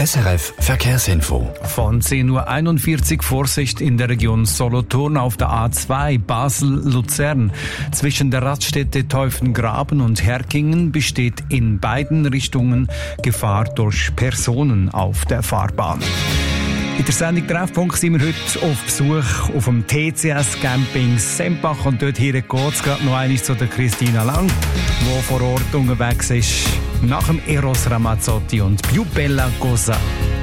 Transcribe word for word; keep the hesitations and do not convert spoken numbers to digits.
S R F Verkehrsinfo. Von zehn Uhr einundvierzig Vorsicht in der Region Solothurn auf der A zwei Basel-Luzern. Zwischen der Raststätte Teufengraben und Herkingen besteht in beiden Richtungen Gefahr durch Personen auf der Fahrbahn. In der Sendung Treffpunkt sind wir heute auf Besuch auf dem T C S Camping Sempach und dort hier geht es gerade noch einmal zu der Christina Lang, die vor Ort unterwegs ist, nach dem Eros Ramazzotti und Più Bella Cosa.